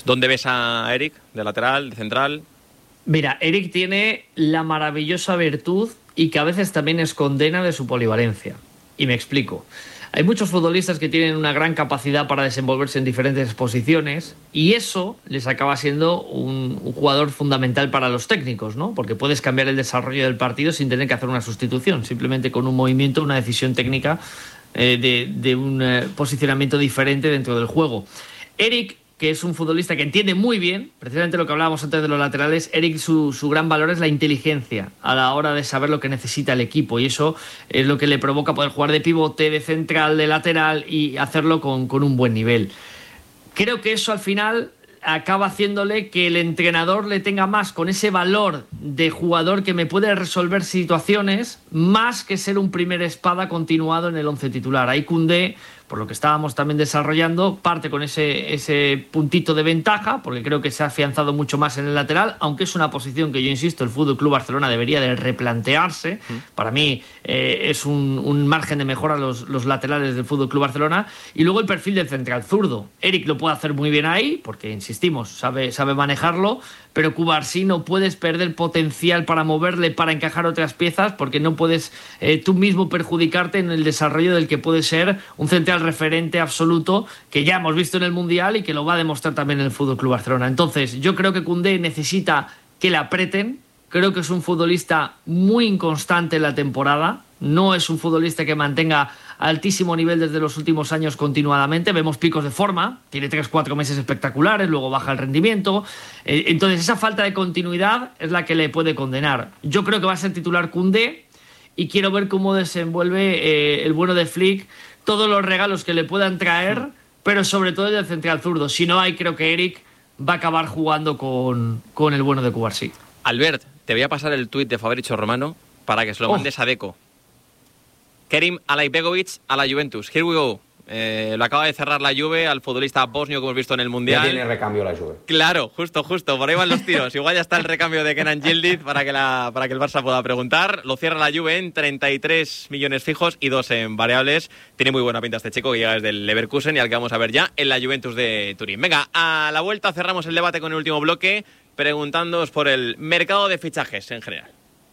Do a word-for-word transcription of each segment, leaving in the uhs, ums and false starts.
¿Dónde ves a Eric? ¿De lateral, de central? Mira, Eric tiene la maravillosa virtud y que a veces también es condena de su polivalencia. Y me explico. Hay muchos futbolistas que tienen una gran capacidad para desenvolverse en diferentes posiciones y eso les acaba siendo un, un jugador fundamental para los técnicos, ¿no? Porque puedes cambiar el desarrollo del partido sin tener que hacer una sustitución, simplemente con un movimiento, una decisión técnica eh, de, de un eh, posicionamiento diferente dentro del juego. Eric, que es un futbolista que entiende muy bien, precisamente lo que hablábamos antes de los laterales, Eric, su, su gran valor es la inteligencia a la hora de saber lo que necesita el equipo y eso es lo que le provoca poder jugar de pivote, de central, de lateral y hacerlo con, con un buen nivel. Creo que eso al final acaba haciéndole que el entrenador le tenga más con ese valor de jugador que me puede resolver situaciones más que ser un primer espada continuado en el once titular. Ahí Koundé, por lo que estábamos también desarrollando, parte con ese, ese puntito de ventaja, porque creo que se ha afianzado mucho más en el lateral, aunque es una posición que yo insisto, el F C Barcelona debería de replantearse. Mm. Para mí eh, es un, un margen de mejora los, los laterales del F C Barcelona. Y luego el perfil del central zurdo. Eric lo puede hacer muy bien ahí, porque insistimos, sabe, sabe manejarlo, pero Cubarsí no puedes perder potencial para moverle, para encajar otras piezas, porque no puedes eh, tú mismo perjudicarte en el desarrollo del que puede ser un central referente absoluto, que ya hemos visto en el Mundial y que lo va a demostrar también en el F C Barcelona. Entonces, yo creo que Koundé necesita que le apreten. Creo que es un futbolista muy inconstante en la temporada. No es un futbolista que mantenga altísimo nivel desde los últimos años continuadamente. Vemos picos de forma, tiene tres cuatro meses espectaculares, luego baja el rendimiento. Eh, entonces esa falta de continuidad es la que le puede condenar. Yo creo que va a ser titular Koundé y quiero ver cómo desenvuelve eh, el bueno de Flick todos los regalos que le puedan traer, pero sobre todo el del central zurdo. Si no hay, creo que Eric va a acabar jugando con, con el bueno de Cubarsí. Albert, te voy a pasar el tuit de Fabrizio Romano para que se lo Oh. mandes a Deco. Kerim Alaibegovic a la Juventus. Here we go. Eh, lo acaba de cerrar la Juve al futbolista bosnio que hemos visto en el Mundial. Ya tiene recambio la Juve. Claro, justo, justo. Por ahí van los tiros. Igual ya está el recambio de Kenan Yildiz para que, la, para que el Barça pueda preguntar. Lo cierra la Juve en treinta y tres millones fijos y dos en variables. Tiene muy buena pinta este chico que llega desde el Leverkusen y al que vamos a ver ya en la Juventus de Turín. Venga, a la vuelta cerramos el debate con el último bloque preguntándoos por el mercado de fichajes en general.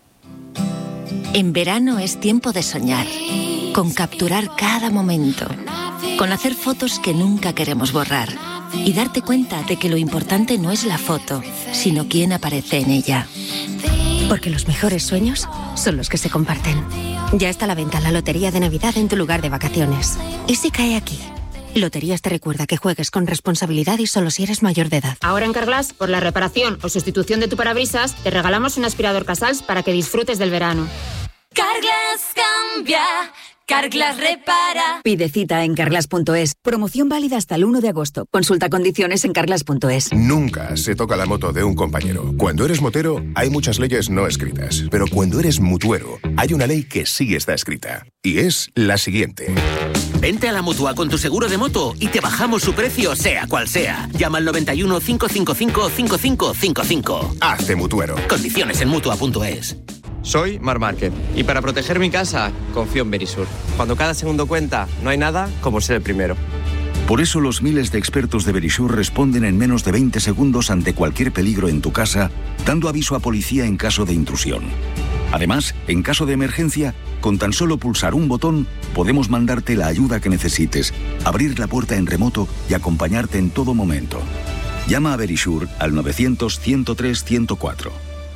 En verano es tiempo de soñar, con capturar cada momento, con hacer fotos que nunca queremos borrar y darte cuenta de que lo importante no es la foto, sino quién aparece en ella. Porque los mejores sueños son los que se comparten. Ya está a la venta la Lotería de Navidad en tu lugar de vacaciones. ¿Y si cae aquí? Loterías te recuerda que juegues con responsabilidad y solo si eres mayor de edad. Ahora en Carglass, por la reparación o sustitución de tu parabrisas, te regalamos un aspirador Casals para que disfrutes del verano. Carglass cambia, Carglass repara. Pide cita en carglass punto es. Promoción válida hasta el uno de agosto. Consulta condiciones en carglass punto es. Nunca se toca la moto de un compañero. Cuando eres motero, hay muchas leyes no escritas. Pero cuando eres mutuero, hay una ley que sí está escrita. Y es la siguiente. Vente a la Mutua con tu seguro de moto y te bajamos su precio, sea cual sea. Llama al noventa y uno, cinco cinco cinco, cinco cinco cinco cinco. Hazte mutuero. Condiciones en mutua punto es. Soy Marc Márquez y para proteger mi casa confío en Verisur. Cuando cada segundo cuenta, no hay nada como ser el primero. Por eso los miles de expertos de Verisur responden en menos de veinte segundos ante cualquier peligro en tu casa, dando aviso a policía en caso de intrusión. Además, en caso de emergencia, con tan solo pulsar un botón, podemos mandarte la ayuda que necesites, abrir la puerta en remoto y acompañarte en todo momento. Llama a Verisur al novecientos, ciento tres, ciento cuatro.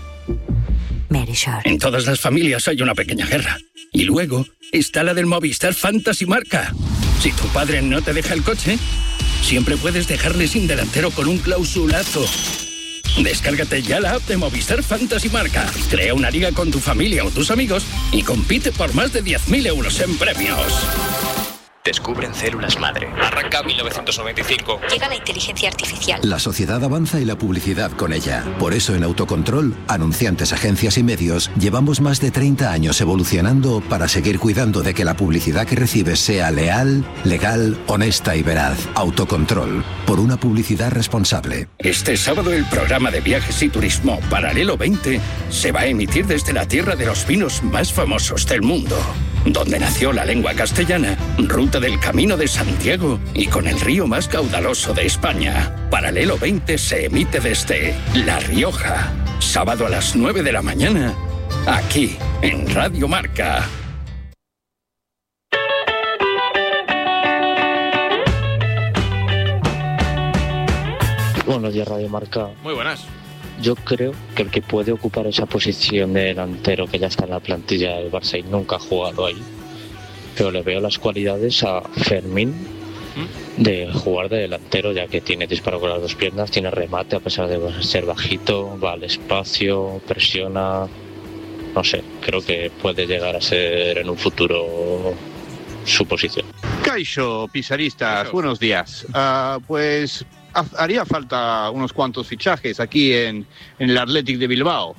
Verisur. En todas las familias hay una pequeña guerra. Y luego está la del Movistar Fantasy Marca. Si tu padre no te deja el coche, siempre puedes dejarle sin delantero con un clausulazo. Descárgate ya la app de Movistar Fantasy Marca. Crea una liga con tu familia o tus amigos y compite por más de diez mil euros en premios. Descubren células madre. Arranca mil novecientos noventa y cinco. Llega la inteligencia artificial. La sociedad avanza y la publicidad con ella. Por eso en Autocontrol, anunciantes, agencias y medios, llevamos más de treinta años evolucionando para seguir cuidando de que la publicidad que recibes sea leal, legal, honesta y veraz. Autocontrol, por una publicidad responsable. Este sábado el programa de viajes y turismo Paralelo veinte se va a emitir desde la tierra de los vinos más famosos del mundo. donde nació la lengua castellana, ruta del Camino de Santiago y con el río más caudaloso de España. Paralelo veinte se emite desde La Rioja, sábado a las nueve de la mañana, aquí en Radio Marca. Buenos días, Radio Marca. Muy buenas. Yo creo que el que puede ocupar esa posición de delantero que ya está en la plantilla del Barça y nunca ha jugado ahí, pero le veo las cualidades a Fermín de jugar de delantero, ya que tiene disparo con las dos piernas, tiene remate a pesar de ser bajito, va al espacio, presiona, no sé, creo que puede llegar a ser en un futuro su posición. Caixo, pisaristas, buenos días. Uh, pues haría falta unos cuantos fichajes aquí en, en el Athletic de Bilbao.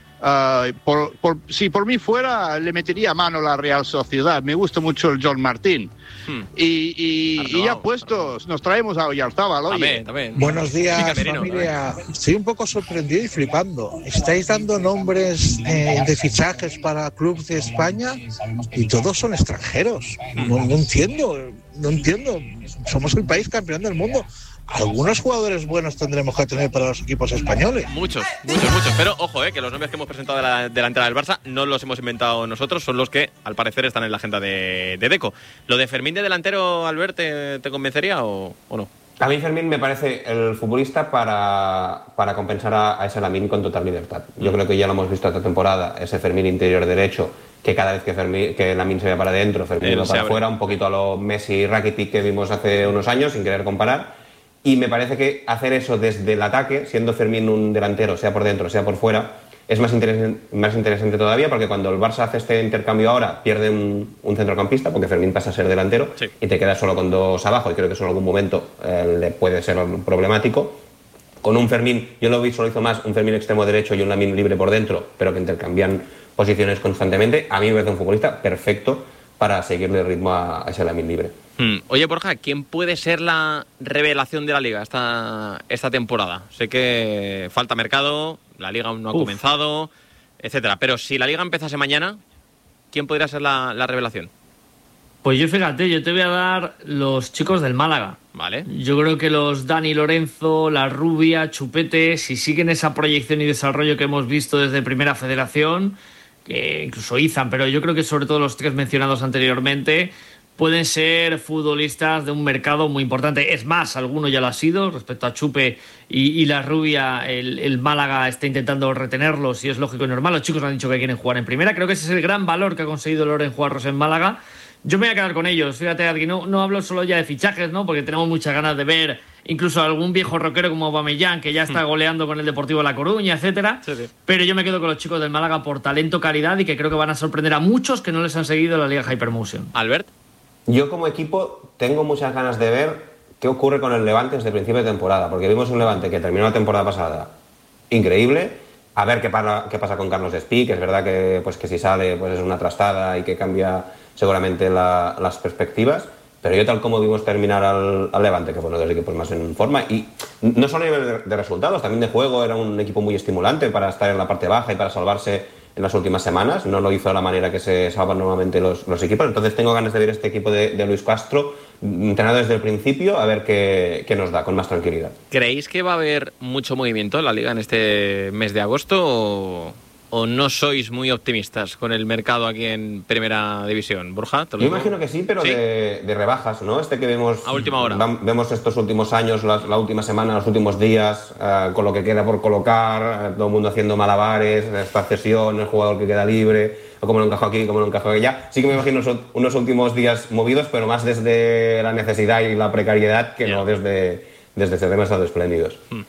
Uh, por, por, si por mí fuera, le metería mano a la Real Sociedad. Me gusta mucho el John Martín. Hmm. Y, y, y ya puestos, nos traemos a Oyarzábal. Oye. También, también. Buenos días, Merino, familia. Estoy un poco sorprendido y flipando. Estáis dando nombres eh, de fichajes para clubes de España y todos son extranjeros. No, no entiendo, no entiendo. Somos el país campeón del mundo. Algunos jugadores buenos tendremos que tener para los equipos españoles. Muchos, muchos, muchos. Pero ojo, eh, que los nombres que hemos presentado de la delantera del Barça no los hemos inventado nosotros, son los que al parecer están en la agenda de, de Deco. ¿Lo de Fermín de delantero, Albert, te, te convencería o, o no? A mí Fermín me parece el futbolista para, para compensar a, a ese Lamine con total libertad. Yo creo que ya lo hemos visto esta temporada, ese Fermín interior derecho, que cada vez que, Fermín, que Lamine se ve para adentro, Fermín va para afuera, un poquito a lo Messi y Rakitic que vimos hace unos años, sin querer comparar. Y me parece que hacer eso desde el ataque, siendo Fermín un delantero, sea por dentro, sea por fuera, es más interesante, más interesante todavía, porque cuando el Barça hace este intercambio ahora, pierde un, un centrocampista, porque Fermín pasa a ser delantero, sí, y te quedas solo con dos abajo, y creo que eso en algún momento eh, le puede ser problemático. Con un Fermín, yo lo visualizo más, un Fermín extremo derecho y un Lamine libre por dentro, pero que intercambian posiciones constantemente. A mí me parece un futbolista perfecto para seguirle el ritmo a, a ese Lamine libre. Oye, Borja, ¿quién puede ser la revelación de la Liga esta, esta temporada? Sé que falta mercado, la Liga aún no ha Uf. comenzado, etcétera. Pero si la Liga empezase mañana, ¿quién podría ser la, la revelación? Pues yo, fíjate, yo te voy a dar los chicos del Málaga. Vale. Yo creo que los Dani Lorenzo, la Rubia, Chupete, si siguen esa proyección y desarrollo que hemos visto desde Primera Federación, que incluso Izan, pero yo creo que sobre todo los tres mencionados anteriormente pueden ser futbolistas de un mercado muy importante. Es más, alguno ya lo ha sido. Respecto a Chupe y, y la Rubia, el, el Málaga está intentando retenerlos y es lógico y normal. Los chicos han dicho que quieren jugar en primera. Creo que ese es el gran valor que ha conseguido Loren Juarros en Málaga. Yo me voy a quedar con ellos. Fíjate, Adri, no, no hablo solo ya de fichajes, ¿no? Porque tenemos muchas ganas de ver incluso algún viejo rockero como Aubameyang, que ya está goleando con el Deportivo La Coruña, etcétera. Sí, sí. Pero yo me quedo con los chicos del Málaga por talento, calidad y que creo que van a sorprender a muchos que no les han seguido la Liga Hypermotion. Albert. Yo como equipo tengo muchas ganas de ver qué ocurre con el Levante desde principio de temporada, porque vimos un Levante que terminó la temporada pasada increíble. A ver qué, para, qué pasa con Carlos Espí, que es verdad que, pues, que si sale pues es una trastada y que cambia seguramente la, las perspectivas. Pero yo, tal como vimos terminar al, al Levante, que fue uno de los equipos más en forma, y no solo a nivel de, de resultados, también de juego, era un equipo muy estimulante para estar en la parte baja y para salvarse en las últimas semanas. No lo hizo de la manera que se salvan normalmente los, los equipos. Entonces tengo ganas de ver este equipo de, de Luis Castro entrenado desde el principio, a ver qué, qué nos da con más tranquilidad. ¿Creéis que va a haber mucho movimiento en la Liga en este mes de agosto o, o no sois muy optimistas con el mercado aquí en Primera División? Borja, ¿te lo Yo digo? imagino que sí, pero ¿Sí? De, de rebajas, ¿no? Este que vemos a última hora. Vemos estos últimos años, la, la última semana, los últimos días, uh, con lo que queda por colocar, uh, todo el mundo haciendo malabares, esta cesión, el jugador que queda libre, o cómo lo encajo aquí, cómo lo encajo allá. Sí que me imagino unos, unos últimos días movidos, pero más desde la necesidad y la precariedad que yeah. no desde, desde ser demasiado espléndidos. Hmm.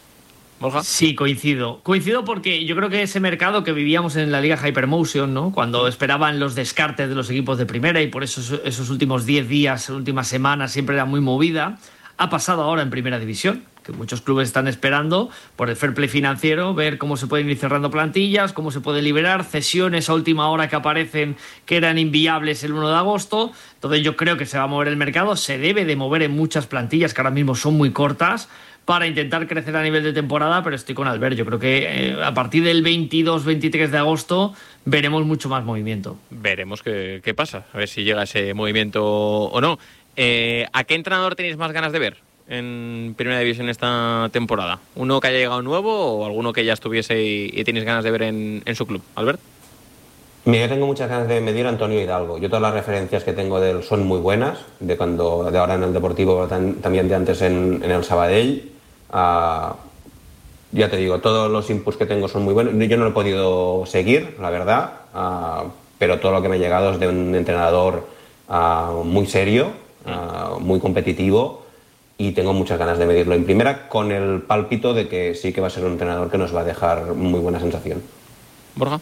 Sí, coincido. Coincido porque yo creo que ese mercado que vivíamos en la Liga Hypermotion, ¿no? Cuando esperaban los descartes de los equipos de primera y por eso esos últimos diez días, últimas semanas siempre era muy movida, ha pasado ahora en Primera División, que muchos clubes están esperando por el fair play financiero, ver cómo se pueden ir cerrando plantillas, cómo se pueden liberar, cesiones a última hora que aparecen que eran inviables el primero de agosto. Entonces yo creo que se va a mover el mercado, se debe de mover en muchas plantillas que ahora mismo son muy cortas, para intentar crecer a nivel de temporada, pero estoy con Albert. Yo creo que eh, a partir del veintidós veintitrés de agosto veremos mucho más movimiento. Veremos qué, qué pasa, a ver si llega ese movimiento o no. Eh, ¿A qué entrenador tenéis más ganas de ver en Primera División esta temporada? ¿Uno que haya llegado nuevo o alguno que ya estuviese y, y tenéis ganas de ver en, en su club? Albert. Mira, yo tengo muchas ganas de medir a Antonio Hidalgo. Yo todas las referencias que tengo de él son muy buenas, de cuando de ahora en el Deportivo, tan, también de antes en, en el Sabadell. Uh, ya te digo, todos los inputs que tengo son muy buenos. Yo no lo he podido seguir, la verdad, uh, pero todo lo que me ha llegado es de un entrenador uh, muy serio, uh, muy competitivo, y tengo muchas ganas de medirlo en primera, con el pálpito de que sí que va a ser un entrenador que nos va a dejar muy buena sensación. Borja.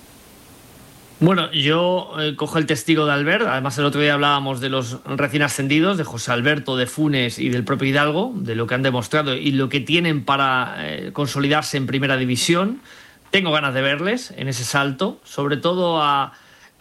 Bueno, yo eh, cojo el testigo de Albert. Además, el otro día hablábamos de los recién ascendidos, de José Alberto, de Funes y del propio Hidalgo, de lo que han demostrado y lo que tienen para eh, consolidarse en Primera División. Tengo ganas de verles en ese salto, sobre todo a,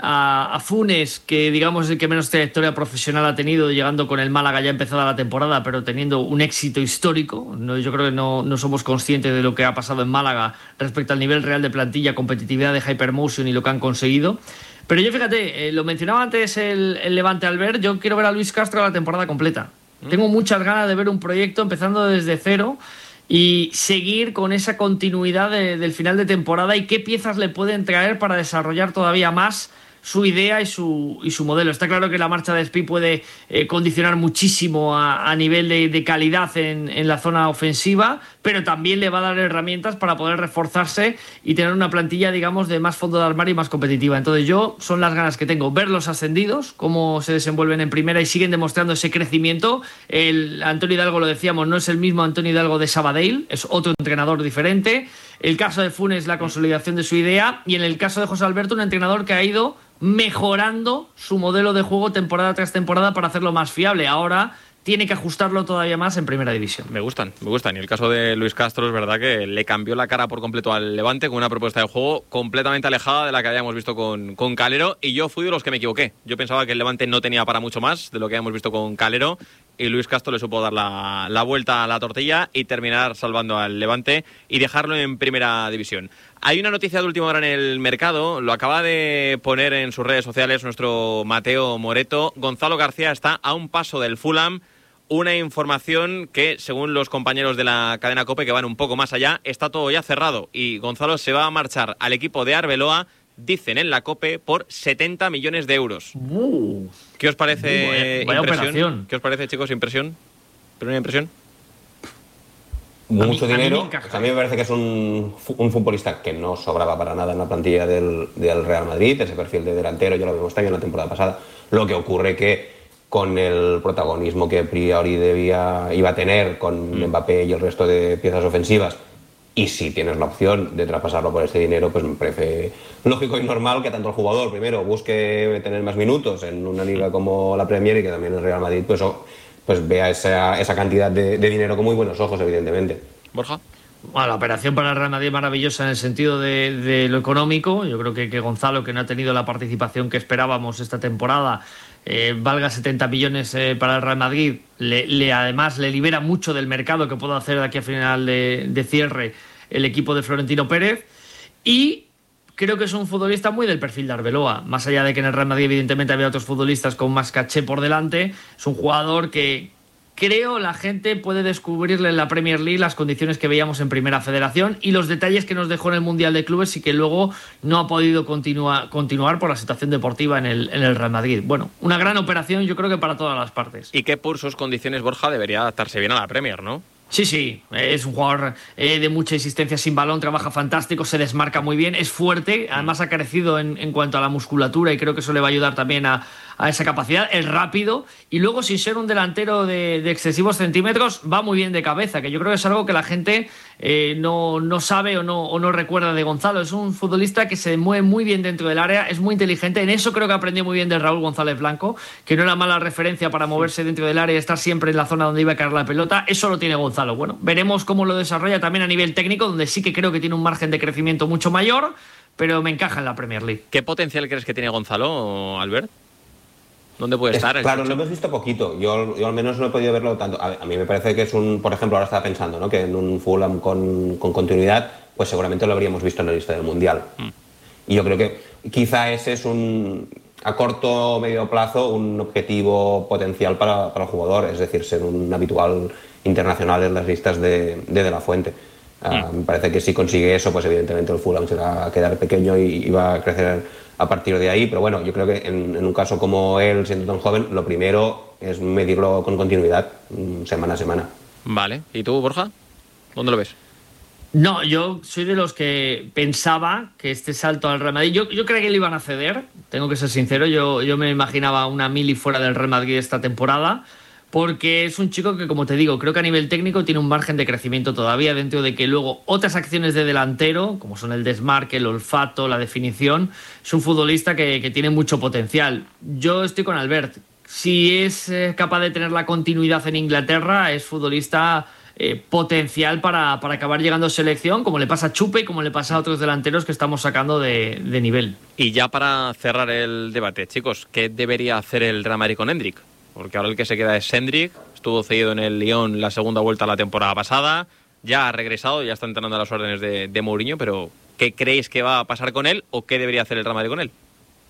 a, a Funes, que digamos es el que menos trayectoria profesional ha tenido, llegando con el Málaga ya empezada la temporada, pero teniendo un éxito histórico. No, yo creo que no, no somos conscientes de lo que ha pasado en Málaga respecto al nivel real de plantilla, competitividad de Hypermotion y lo que han conseguido. Pero yo, fíjate, eh, lo mencionaba antes el, el Levante Albert, yo quiero ver a Luis Castro la temporada completa. Mm. Tengo muchas ganas de ver un proyecto empezando desde cero y seguir con esa continuidad de, del final de temporada, y qué piezas le pueden traer para desarrollar todavía más su idea y su, y su modelo. Está claro que la marcha de Spi puede eh, condicionar muchísimo a, a nivel de, de calidad en, en la zona ofensiva, pero también le va a dar herramientas para poder reforzarse y tener una plantilla, digamos, de más fondo de armario y más competitiva. Entonces yo, son las ganas que tengo, ver los ascendidos, cómo se desenvuelven en primera y siguen demostrando ese crecimiento. El Antonio Hidalgo, lo decíamos, no es el mismo Antonio Hidalgo de Sabadell, es otro entrenador diferente. El caso de Funes, la consolidación de su idea, y en el caso de José Alberto, un entrenador que ha ido mejorando su modelo de juego temporada tras temporada para hacerlo más fiable. Ahora tiene que ajustarlo todavía más en Primera División. Me gustan, me gustan. Y el caso de Luis Castro es verdad que le cambió la cara por completo al Levante con una propuesta de juego completamente alejada de la que habíamos visto con, con Calero, y yo fui de los que me equivoqué. Yo pensaba que el Levante no tenía para mucho más de lo que habíamos visto con Calero, y Luis Castro le supo dar la, la vuelta a la tortilla y terminar salvando al Levante y dejarlo en Primera División. Hay una noticia de última hora en el mercado, lo acaba de poner en sus redes sociales nuestro Mateo Moreto. Gonzalo García está a un paso del Fulham. Una información que, según los compañeros de la cadena COPE, que van un poco más allá, está todo ya cerrado y Gonzalo se va a marchar al equipo de Arbeloa, dicen en la COPE, por setenta millones de euros. Uh, ¿Qué os parece? Uh, vaya impresión? operación. ¿Qué os parece, chicos? ¿Impresión? ¿Primera impresión? Mucho a mí, dinero. A mí, a mí me parece que es un, un futbolista que no sobraba para nada en la plantilla del, del Real Madrid, ese perfil de delantero, ya lo vimos también la temporada pasada. Lo que ocurre que con el protagonismo que a priori debía, iba a tener con mm. Mbappé y el resto de piezas ofensivas, y si tienes la opción de traspasarlo por este dinero, pues me parece lógico y normal que tanto el jugador primero busque tener más minutos en una liga como la Premier, y que también el Real Madrid pues, pues vea esa, esa cantidad de, de dinero con muy buenos ojos, evidentemente. Borja. Bueno, la operación para el Real Madrid es maravillosa en el sentido de, de lo económico. Yo creo que, que Gonzalo, que no ha tenido la participación que esperábamos esta temporada, eh, valga setenta millones eh, para el Real Madrid, le, le, además le libera mucho del mercado que puede hacer de aquí a final de, de cierre el equipo de Florentino Pérez, y creo que es un futbolista muy del perfil de Arbeloa, más allá de que en el Real Madrid evidentemente había otros futbolistas con más caché por delante. Es un jugador que creo la gente puede descubrirle en la Premier League las condiciones que veíamos en Primera Federación y los detalles que nos dejó en el Mundial de Clubes, y que luego no ha podido continua, continuar por la situación deportiva en el, en el Real Madrid. Bueno, una gran operación, yo creo que para todas las partes. Y que por sus condiciones, Borja, debería adaptarse bien a la Premier, ¿no? Sí, sí, es un jugador eh, de mucha insistencia sin balón, trabaja fantástico, se desmarca muy bien, es fuerte, además ha crecido en, en cuanto a la musculatura, y creo que eso le va a ayudar también a, a esa capacidad. Es rápido, y luego, sin ser un delantero de, de excesivos centímetros, va muy bien de cabeza, que yo creo que es algo que la gente eh, no, no sabe o no, o no recuerda de Gonzalo. Es un futbolista que se mueve muy bien dentro del área, es muy inteligente. En eso creo que aprendió muy bien de Raúl González Blanco, que no era mala referencia para moverse dentro del área y estar siempre en la zona donde iba a caer la pelota. Eso lo tiene Gonzalo. Bueno, veremos cómo lo desarrolla también a nivel técnico, donde sí que creo que tiene un margen de crecimiento mucho mayor, pero me encaja en la Premier League. ¿Qué potencial crees que tiene Gonzalo, Albert? ¿Dónde puede Es, estar? El claro, Chucho? lo hemos visto poquito. Yo, yo al menos no he podido verlo tanto. A, a mí me parece que es un, por ejemplo, ahora estaba pensando, ¿no? Que en un Fulham con, con continuidad, pues seguramente lo habríamos visto en la lista del Mundial. Mm. Y yo creo que quizá ese es un, a corto o medio plazo, un objetivo potencial para, para el jugador, es decir, ser un habitual internacional en las listas de De, de la Fuente. Uh, mm. Me parece que si consigue eso, pues evidentemente el Fulham se va a quedar pequeño y, y va a crecer a partir de ahí, pero bueno, yo creo que en, en un caso como él, siendo tan joven, lo primero es medirlo con continuidad, semana a semana. Vale, ¿y tú, Borja? ¿Dónde lo ves? No, yo soy de los que pensaba que este salto al Real Madrid, yo, yo creía que le iban a ceder, tengo que ser sincero, yo, yo me imaginaba una mili fuera del Real Madrid esta temporada, porque es un chico que, como te digo, creo que a nivel técnico tiene un margen de crecimiento todavía, dentro de que luego otras acciones de delantero, como son el desmarque, el olfato, la definición, es un futbolista que, que tiene mucho potencial. Yo estoy con Albert. Si es eh, capaz de tener la continuidad en Inglaterra, es futbolista eh, potencial para, para acabar llegando a selección, como le pasa a Chupe y como le pasa a otros delanteros que estamos sacando de, de nivel. Y ya para cerrar el debate, chicos, ¿qué debería hacer el Real Madrid con Endrick? Porque ahora el que se queda es Endrick, estuvo cedido en el Lyon la segunda vuelta la temporada pasada, ya ha regresado, ya está entrando a las órdenes de, de Mourinho, pero ¿qué creéis que va a pasar con él o qué debería hacer el Real Madrid con él?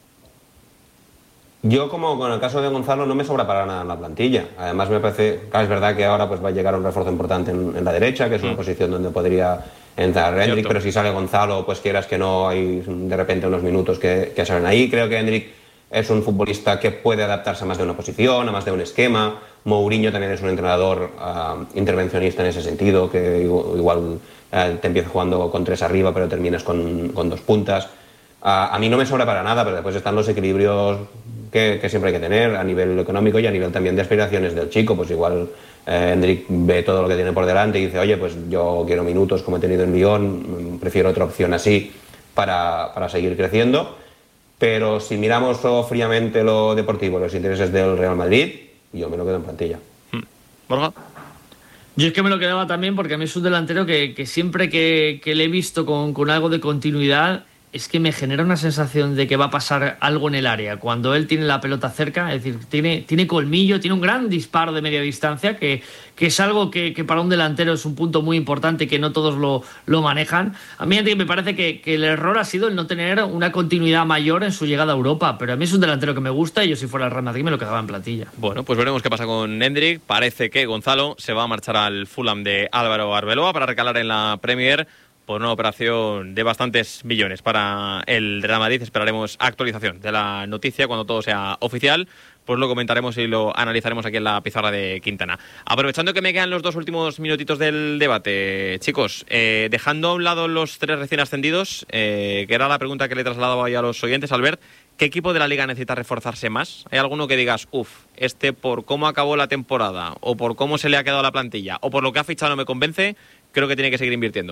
Yo, como con el caso de Gonzalo, no me sobra para nada en la plantilla. Además, me parece, claro, es verdad que ahora pues va a llegar un refuerzo importante en, en la derecha, que es una mm. posición donde podría entrar Endrick, pero si sale Gonzalo, pues quieras que no, hay de repente unos minutos que, que salen ahí. Creo que Endrick es un futbolista que puede adaptarse a más de una posición, a más de un esquema. Mourinho también es un entrenador uh, intervencionista en ese sentido, que igual uh, te empieza jugando con tres arriba, pero terminas con, con dos puntas. Uh, a mí no me sobra para nada, pero después están los equilibrios que, que siempre hay que tener a nivel económico y a nivel también de aspiraciones del chico. Pues igual uh, Endrick ve todo lo que tiene por delante y dice, oye, pues yo quiero minutos como he tenido en Lyon, prefiero otra opción así para, para seguir creciendo. Pero si miramos oh, fríamente lo deportivo, los intereses del Real Madrid, yo me lo quedo en plantilla. ¿Borja? Yo es que me lo quedaba también porque a mí es un delantero que, que siempre que, que le he visto con, con algo de continuidad, es que me genera una sensación de que va a pasar algo en el área. Cuando él tiene la pelota cerca, es decir, tiene, tiene colmillo, tiene un gran disparo de media distancia, que, que es algo que, que para un delantero es un punto muy importante, que no todos lo, lo manejan. A mí me parece que, que el error ha sido el no tener una continuidad mayor en su llegada a Europa, pero a mí es un delantero que me gusta y yo si fuera el Real Madrid me lo quedaba en plantilla. Bueno, pues veremos qué pasa con Endrick. Parece que Gonzalo se va a marchar al Fulham de Álvaro Arbeloa para recalar en la Premier por una operación de bastantes millones para el Real Madrid. Esperaremos actualización de la noticia cuando todo sea oficial. Pues lo comentaremos y lo analizaremos aquí en la pizarra de Quintana. Aprovechando que me quedan los dos últimos minutitos del debate, chicos, eh, dejando a un lado los tres recién ascendidos, eh, que era la pregunta que le trasladaba hoy a los oyentes, Albert, ¿qué equipo de la Liga necesita reforzarse más? ¿Hay alguno que digas, uff, este por cómo acabó la temporada, o por cómo se le ha quedado la plantilla, o por lo que ha fichado no me convence, creo que tiene que seguir invirtiendo?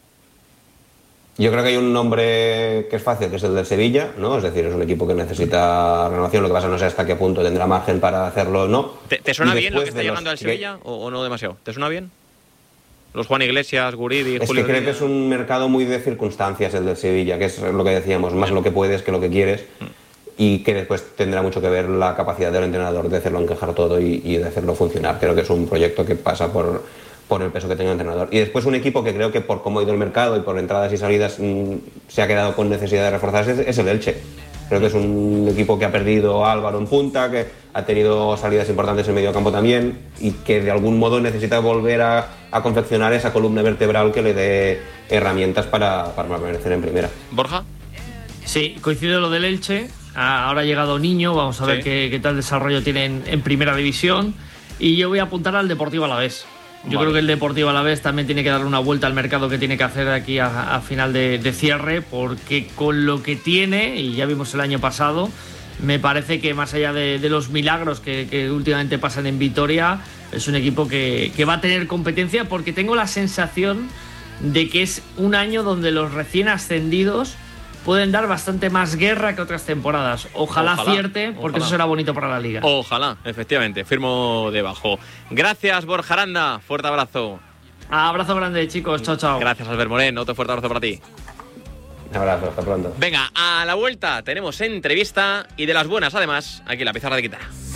Yo creo que hay un nombre que es fácil, que es el del Sevilla, ¿no? Es decir, es un equipo que necesita renovación, lo que pasa no sé hasta qué punto tendrá margen para hacerlo o no. ¿Te, te suena bien lo que está llegando al Sevilla o, o no demasiado? ¿Te suena bien? Los Juan Iglesias, Guridi, es Julio que creo Díaz. que es un mercado muy de circunstancias el del Sevilla, que es lo que decíamos, más lo que puedes que lo que quieres, y que después tendrá mucho que ver la capacidad del entrenador de hacerlo encajar todo y, y de hacerlo funcionar. Creo que es un proyecto que pasa por... por el peso que tenga el entrenador. Y después un equipo que creo que por cómo ha ido el mercado y por entradas y salidas mmm, se ha quedado con necesidad de reforzarse, es el Elche. Creo que es un equipo que ha perdido a Álvaro en punta, que ha tenido salidas importantes en medio campo también y que de algún modo necesita volver a, a confeccionar esa columna vertebral que le dé herramientas para, para permanecer en primera. ¿Borja? Sí, coincido lo del Elche. Ahora ha llegado Niño, vamos a ver sí. qué, qué tal desarrollo tiene en, en primera división. Y yo voy a apuntar al Deportivo Alavés. Yo vale. creo que el Deportivo Alavés también tiene que darle una vuelta al mercado que tiene que hacer aquí a, a final de, de cierre, porque con lo que tiene, y ya vimos el año pasado, me parece que más allá de, de los milagros que, que últimamente pasan en Vitoria, es un equipo que, que va a tener competencia, porque tengo la sensación de que es un año donde los recién ascendidos pueden dar bastante más guerra que otras temporadas. Ojalá, ojalá acierte, porque ojalá. Eso será bonito para la Liga. Ojalá, efectivamente, firmo debajo. Gracias, Borja Aranda, fuerte abrazo. Abrazo grande, chicos, chao, chao. Gracias, Albert Moreno, otro fuerte abrazo para ti. Un abrazo, hasta pronto. Venga, a la vuelta tenemos entrevista y de las buenas, además, aquí en la pizarra de Quintana.